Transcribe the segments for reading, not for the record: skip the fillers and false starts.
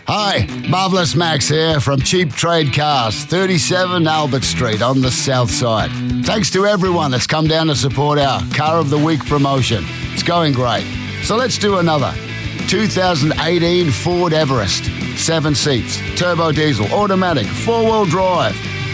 Hi, Marvellous Max here from Cheap Trade Cars, 37 Albert Street on the south side. Thanks to everyone that's come down to support our Car of the Week promotion. It's going great. So let's do another. 2018 Ford Everest, 7 seats, turbo diesel, automatic, 4-wheel drive,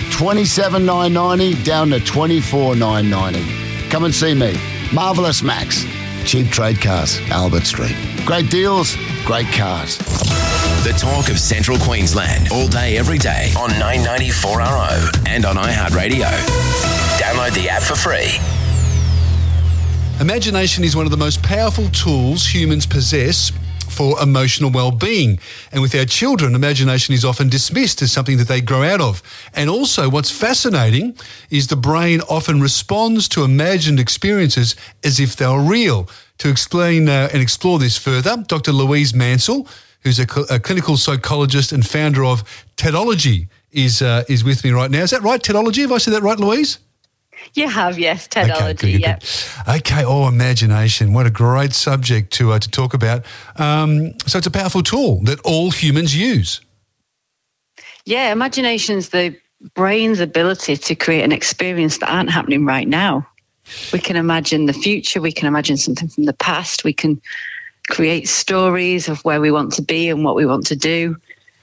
$27,990 down to $24,990. Come and see me, Marvellous Max, Cheap Trade Cars, Albert Street. Great deals, great cars. The talk of Central Queensland, all day, every day on 994RO and on iHeartRadio. Download the app for free. Imagination is one of the most powerful tools humans possess for emotional well-being. And with our children, imagination is often dismissed as something that they grow out of. And also what's fascinating is the brain often responds to imagined experiences as if they were real. To explain and explore this further, Dr. Louise Mansell, who's a clinical psychologist and founder of TEDology, is with me right now. Is that right, TEDology? Have I said that right, Louise? You have, yes, TEDology, good. Okay, imagination. What a great subject to talk about. So it's a powerful tool that all humans use. Yeah, imagination's the brain's ability to create an experience that aren't happening right now. We can imagine the future, we can imagine something from the past, we can create stories of where we want to be and what we want to do.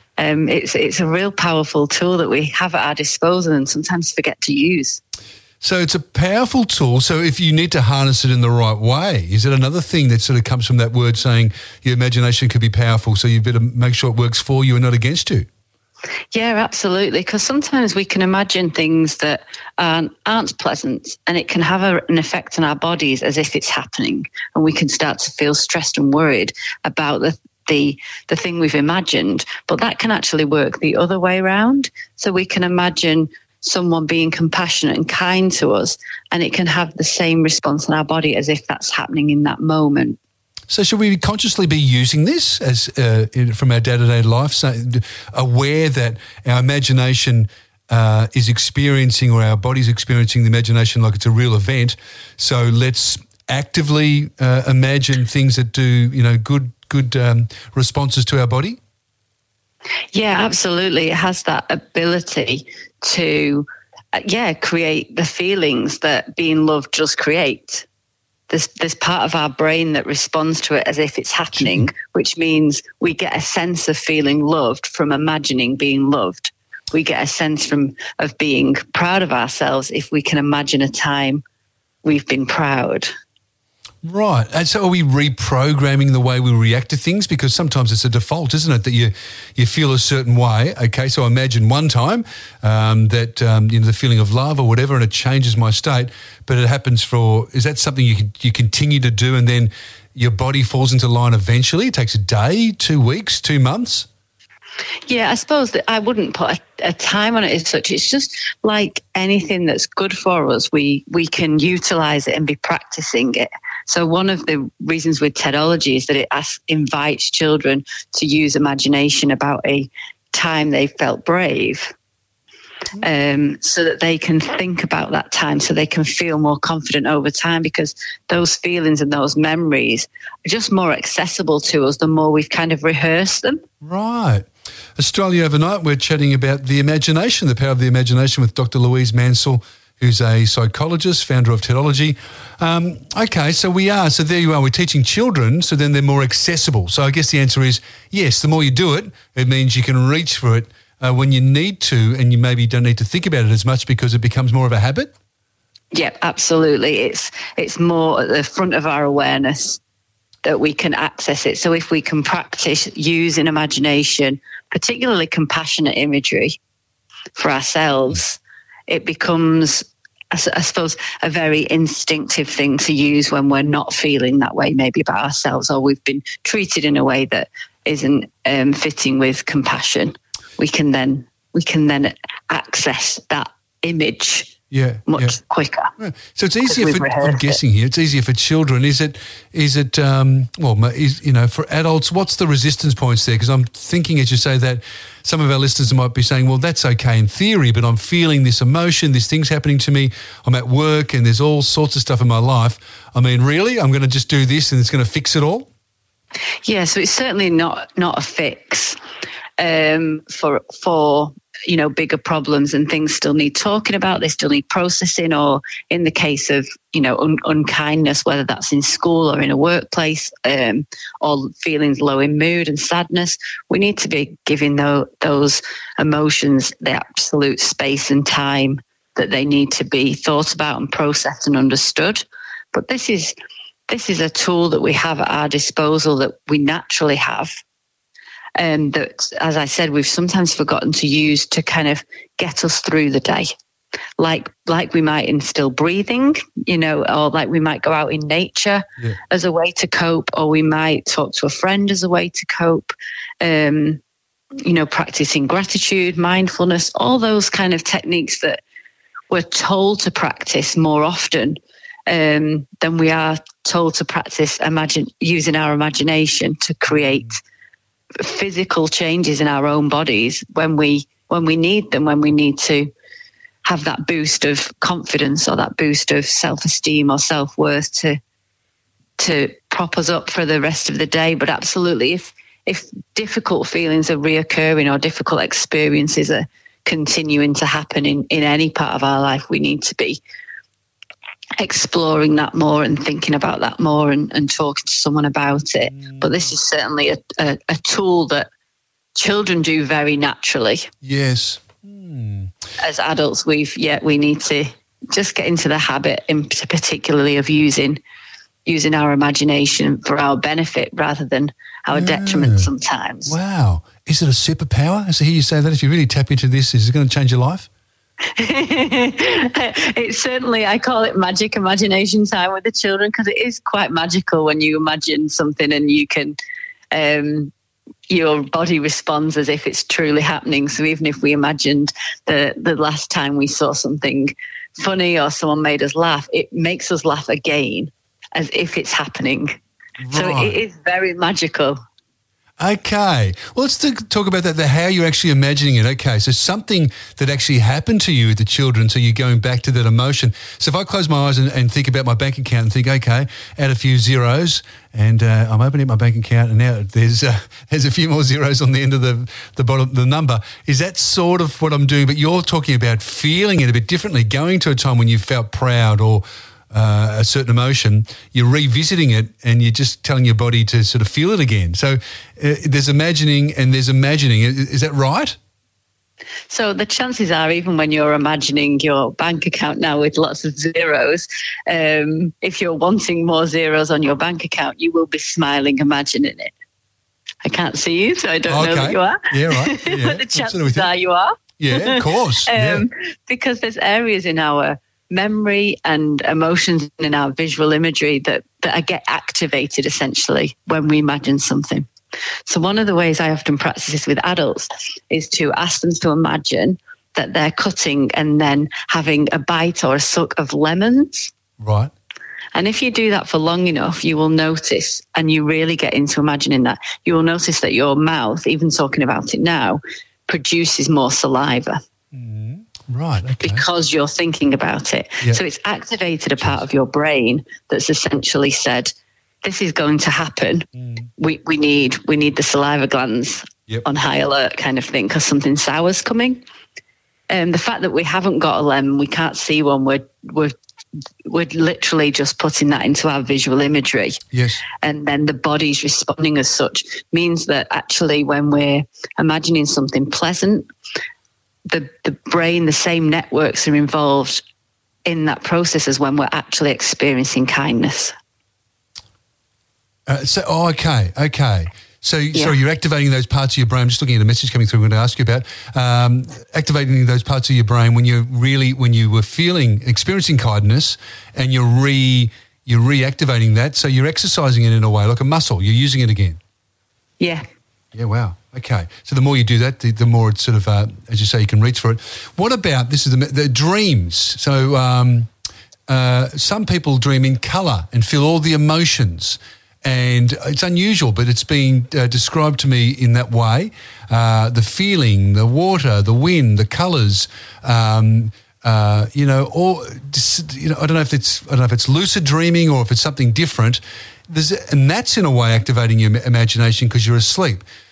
It's a real powerful tool that we have at our disposal and sometimes forget to use. So it's a powerful tool. So if you need to harness it in the right way, is it another thing that sort of comes from that word saying your imagination could be powerful, so you better make sure it works for you and not against you? Yeah, absolutely, because sometimes we can imagine things that aren't pleasant, and it can have an effect on our bodies as if it's happening, and we can start to feel stressed and worried about the thing we've imagined. But that can actually work the other way around. So we can imagine someone being compassionate and kind to us, and it can have the same response in our body as if that's happening in that moment. So should we consciously be using this as from our day-to-day life, so aware that our imagination is experiencing, or our body's experiencing the imagination like it's a real event? So let's actively imagine things that do, good responses to our body? Yeah, absolutely. It has that ability to, create the feelings that being loved does create. There's part of our brain that responds to it as if it's happening, which means we get a sense of feeling loved from imagining being loved. We get a sense of being proud of ourselves if we can imagine a time we've been proud. Right. And so are we reprogramming the way we react to things? Because sometimes it's a default, isn't it, that you feel a certain way. Okay, so I imagine one time that, the feeling of love or whatever, and it changes my state, but it happens is that something you continue to do and then your body falls into line eventually? It takes a day, 2 weeks, 2 months? Yeah, I suppose that I wouldn't put a time on it as such. It's just like anything that's good for us, we can utilise it and be practising it. So one of the reasons with TEDology is that it invites children to use imagination about a time they felt brave, so that they can think about that time, so they can feel more confident over time, because those feelings and those memories are just more accessible to us the more we've kind of rehearsed them. Right. Australia Overnight, we're chatting about the imagination, the power of the imagination, with Dr. Louise Mansell, who's a psychologist, founder of TEDology. So there you are, we're teaching children, so then they're more accessible. So I guess the answer is yes, the more you do it, it means you can reach for it when you need to, and you maybe don't need to think about it as much because it becomes more of a habit? Yeah, absolutely. It's more at the front of our awareness that we can access it. So if we can practice using imagination, particularly compassionate imagery for ourselves, it becomes, I suppose, a very instinctive thing to use when we're not feeling that way maybe about ourselves, or we've been treated in a way that isn't fitting with compassion. We can then access that image much quicker. Yeah. So it's easier I'm guessing here, it's easier for children. Is it for adults, what's the resistance points there? Because I'm thinking, as you say, that some of our listeners might be saying, well, that's okay in theory, but I'm feeling this emotion, this thing's happening to me, I'm at work and there's all sorts of stuff in my life. I mean, really? I'm going to just do this and it's going to fix it all? Yeah, so it's certainly not a fix. for bigger problems, and things still need talking about, they still need processing, or in the case of, unkindness, whether that's in school or in a workplace, or feelings low in mood and sadness, we need to be giving those emotions the absolute space and time that they need to be thought about and processed and understood. But this is a tool that we have at our disposal, that we naturally have, and that, as I said, we've sometimes forgotten to use to kind of get us through the day. Like we might instill breathing, or like we might go out in nature as a way to cope, or we might talk to a friend as a way to cope. Practicing gratitude, mindfulness, all those kind of techniques that we're told to practice more often than we are told to practice using our imagination to create physical changes in our own bodies when we need them, when we need to have that boost of confidence or that boost of self-esteem or self-worth to prop us up for the rest of the day. But absolutely, if difficult feelings are reoccurring or difficult experiences are continuing to happen in any part of our life, we need to be exploring that more and thinking about that more and talking to someone about it. But this is certainly a tool that children do very naturally. Yes. As adults, we need to just get into the habit, particularly of using our imagination for our benefit rather than our detriment sometimes. Wow. Is it a superpower? As I hear you say that, if you really tap into this, is it going to change your life? It's certainly, I call it magic imagination time with the children, because it is quite magical when you imagine something and you can, your body responds as if it's truly happening. So even if we imagined the last time we saw something funny or someone made us laugh, it makes us laugh again as if it's happening. Right. So it is very magical. Okay. Well, let's talk about that, how you're actually imagining it. Okay, so something that actually happened to you with the children, so you're going back to that emotion. So if I close my eyes and think about my bank account and think, okay, add a few zeros, and I'm opening up my bank account, and now there's a few more zeros on the end of the bottom, the number. Is that sort of what I'm doing? But you're talking about feeling it a bit differently, going to a time when you felt proud or a certain emotion, you're revisiting it and you're just telling your body to sort of feel it again. So there's imagining and there's imagining. Is that right? So the chances are, even when you're imagining your bank account now with lots of zeros, if you're wanting more zeros on your bank account, you will be smiling, imagining it. I can't see you, so I don't know that you are. Yeah, right. Yeah. But the chances are you are. Yeah, of course. Because there's areas in our memory and emotions in our visual imagery that get activated essentially when we imagine something. So one of the ways I often practice this with adults is to ask them to imagine that they're cutting and then having a bite or a suck of lemons. Right. And if you do that for long enough, you will notice, and you really get into imagining that, you will notice that your mouth, even talking about it now, produces more saliva. Right, okay. Because you're thinking about it. Yep. So it's activated a part of your brain that's essentially said, this is going to happen. We need the saliva glands on high alert kind of thing, because something sour's coming. The fact that we haven't got a lemon, we can't see one, we're literally just putting that into our visual imagery. Yes. And then the body's responding as such, means that actually when we're imagining something pleasant, the brain, the same networks are involved in that process as when we're actually experiencing kindness. Okay. So you're activating those parts of your brain. I'm just looking at a message coming through I'm going to ask you about. Activating those parts of your brain when you were experiencing kindness, and you're reactivating that. So you're exercising it in a way, like a muscle. You're using it again. Yeah. Yeah, wow. Okay. So the more you do that, the more it's sort of, as you say, you can reach for it. What about, this is the dreams. So some people dream in colour and feel all the emotions. And it's unusual, but it's being described to me in that way. The feeling, the water, the wind, the colours, I don't know if it's lucid dreaming or if it's something different. And that's in a way activating your imagination because you're asleep.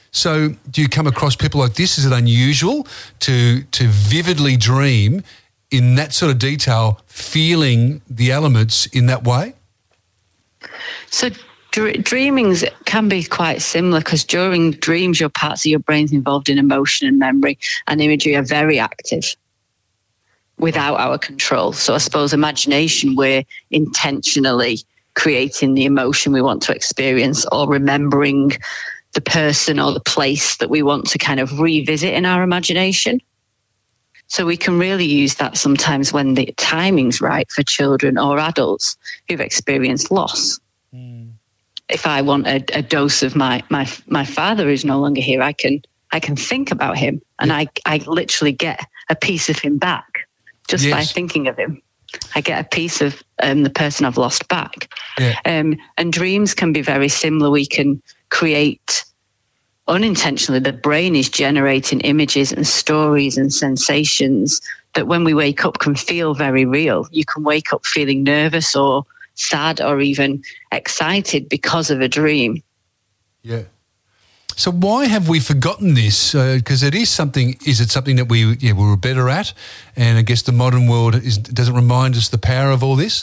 So do you come across people like this? Is it unusual to vividly dream in that sort of detail, feeling the elements in that way? So dreamings can be quite similar, because during dreams, your parts of your brains involved in emotion and memory and imagery are very active without our control. So I suppose imagination, we're intentionally creating the emotion we want to experience, or remembering the person or the place that we want to kind of revisit in our imagination. So we can really use that sometimes when the timing's right for children or adults who've experienced loss. If I want a dose of my father who's no longer here, I can think about him, and I literally get a piece of him back just by thinking of him. I get a piece of the person I've lost back. Yeah. And dreams can be very similar. We can create unintentionally. The brain is generating images and stories and sensations that when we wake up can feel very real. You can wake up feeling nervous or sad or even excited because of a dream. Yeah. So why have we forgotten this? Because it is something. Is it something that we were better at? And I guess the modern world doesn't remind us the power of all this.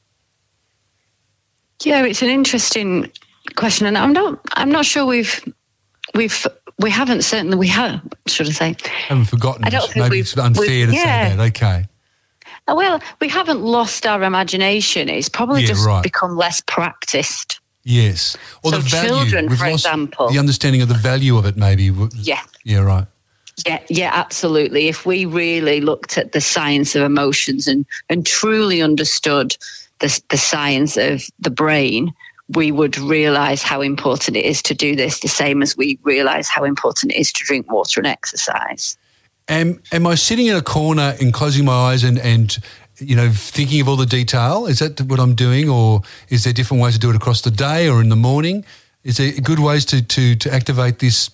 Yeah, it's an interesting question, and I'm not sure we haven't should I say? Haven't forgotten. I don't think maybe it's unfair to say that. Okay. Well, we haven't lost our imagination. It's probably become less practiced. Yes. Or so the value. Children, for example. The understanding of the value of it, maybe. Yeah. Yeah, right. Yeah, absolutely. If we really looked at the science of emotions and truly understood the science of the brain, we would realise how important it is to do this, the same as we realise how important it is to drink water and exercise. Am I sitting in a corner and closing my eyes and thinking of all the detail? Is that what I'm doing, or is there different ways to do it across the day or in the morning? Is there good ways to activate this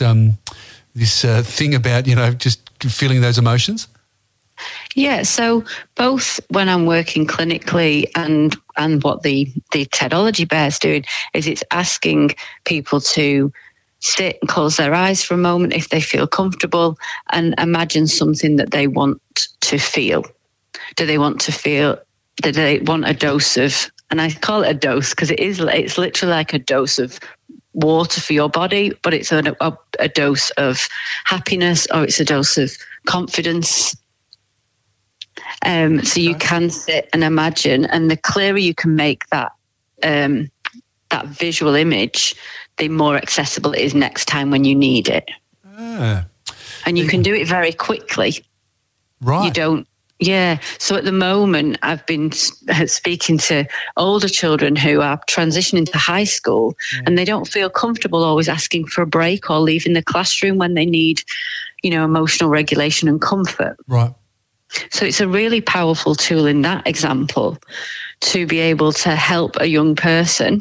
thing about just feeling those emotions? Yeah, so both when I'm working clinically and what the Tedology Bear's doing is it's asking people to sit and close their eyes for a moment if they feel comfortable and imagine something that they want to feel. Do they want a dose of, and I call it a dose because it's literally like a dose of water for your body, but it's a dose of happiness, or it's a dose of confidence. So you can sit and imagine, and the clearer you can make that visual image, the more accessible it is next time when you need it. And you can do it very quickly. Right. You don't. Yeah. So at the moment, I've been speaking to older children who are transitioning to high school, and they don't feel comfortable always asking for a break or leaving the classroom when they need, emotional regulation and comfort. Right. So it's a really powerful tool in that example to be able to help a young person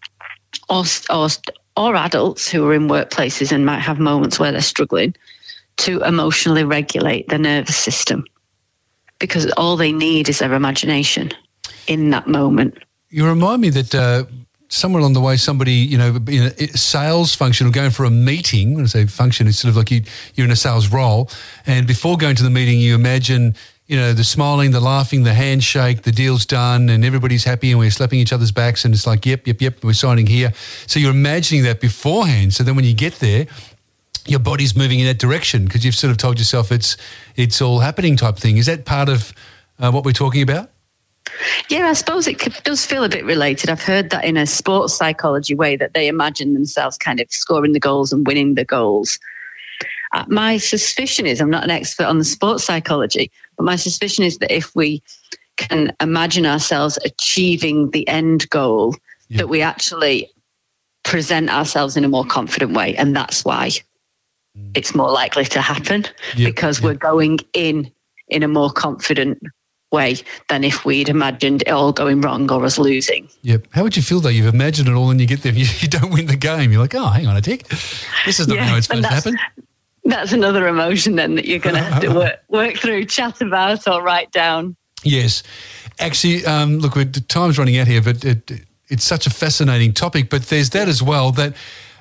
or adults who are in workplaces and might have moments where they're struggling to emotionally regulate their nervous system, because all they need is their imagination in that moment. You remind me that somewhere along the way, somebody, in a sales function or going for a meeting, when I say function, it's sort of like you're in a sales role, and before going to the meeting, you imagine, the smiling, the laughing, the handshake, the deal's done, and everybody's happy, and we're slapping each other's backs, and it's like, yep, we're signing here. So you're imagining that beforehand. So then when you get there, your body's moving in that direction because you've sort of told yourself it's all happening type thing. Is that part of what we're talking about? Yeah, I suppose it does feel a bit related. I've heard that in a sports psychology way, that they imagine themselves kind of scoring the goals and winning the goals. My suspicion is, I'm not an expert on the sports psychology, but my suspicion is that if we can imagine ourselves achieving the end goal, that we actually present ourselves in a more confident way. And that's why it's more likely to happen, because we're going in a more confident way than if we'd imagined it all going wrong or us losing. Yep. How would you feel though? You've imagined it all and you get there, you don't win the game. You're like, oh, hang on a tick. This is not how it's supposed to happen. That's another emotion then that you're going to have to work through, chat about or write down. Yes. Actually, look, time's running out here, but it's such a fascinating topic. But there's that as well, that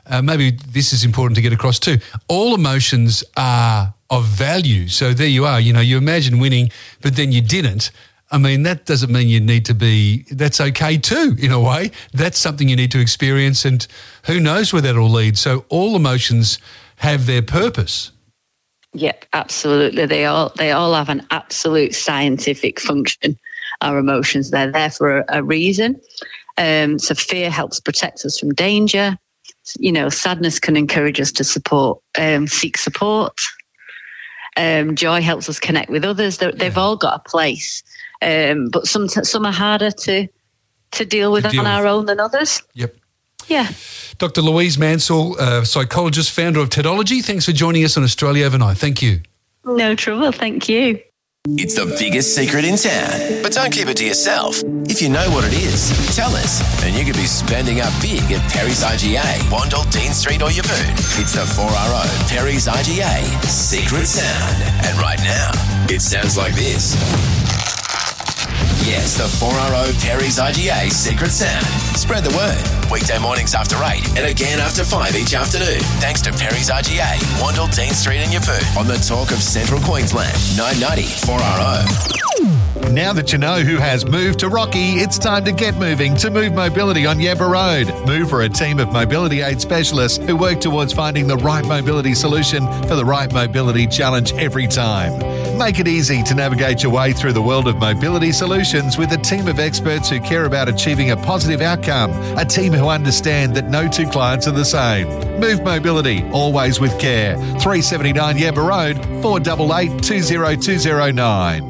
maybe this is important to get across too. All emotions are of value. So there you are. You imagine winning, but then you didn't. I mean, that doesn't mean you need to be, that's okay too, in a way. That's something you need to experience, and who knows where that'll lead. So all emotions have their purpose. Yep, absolutely. They all have an absolute scientific function, our emotions. They're there for a reason. So fear helps protect us from danger. Sadness can encourage us to seek support. Joy helps us connect with others. They've all got a place. But some are harder to deal with on our own than others. Yep. Yeah. Dr. Louise Mansell, psychologist, founder of TEDology. Thanks for joining us on Australia Overnight. Thank you. No trouble. Thank you. It's the biggest secret in town, but don't keep it to yourself. If you know what it is, tell us, and you could be spending up big at Perry's IGA, Wandle, Dean Street or Yeppoon. It's the 4RO Perry's IGA Secret Sound. And right now, it sounds like this. Yes, the 4RO Perry's IGA Secret Sound. Spread the word. Weekday mornings after 8 and again after 5 each afternoon. Thanks to Perry's IGA, Wandle, Dean Street and Yeppoon. On the Talk of Central Queensland, 990 4RO. Now that you know who has moved to Rocky, it's time to get moving to Move Mobility on Yabba Road. Move are a team of mobility aid specialists who work towards finding the right mobility solution for the right mobility challenge every time. Make it easy to navigate your way through the world of mobility solutions with a team of experts who care about achieving a positive outcome. A team who understand that no two clients are the same. Move Mobility, always with care. 379 Yabba Road, 488 20209.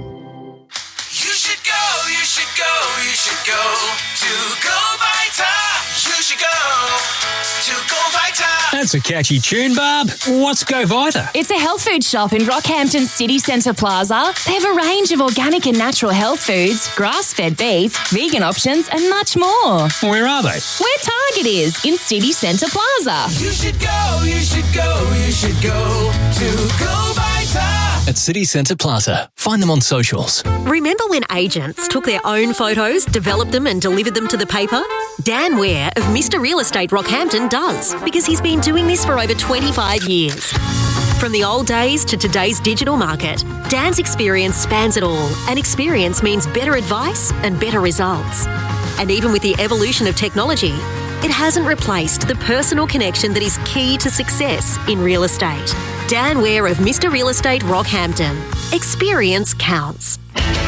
That's a catchy tune, Barb. What's Go Vita? It's a health food shop in Rockhampton City Centre Plaza. They have a range of organic and natural health foods, grass-fed beef, vegan options and much more. Where are they? Where Target is, in City Centre Plaza. You should go to Go Vita. At City Centre Plaza. Find them on socials. Remember when agents took their own photos, developed them and delivered them to the paper? Dan Ware of Mr. Real Estate Rockhampton does, because he's been doing this for over 25 years. From the old days to today's digital market, Dan's experience spans it all, and experience means better advice and better results. And even with the evolution of technology, it hasn't replaced the personal connection that is key to success in real estate. Dan Ware of Mr. Real Estate Rockhampton. Experience counts.